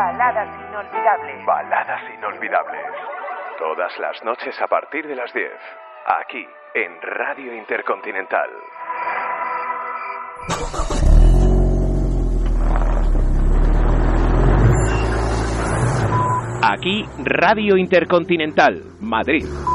Baladas inolvidables. Baladas inolvidables. Todas las noches a partir de las 10. Aquí, en Radio Intercontinental. Aquí, Radio Intercontinental, Madrid.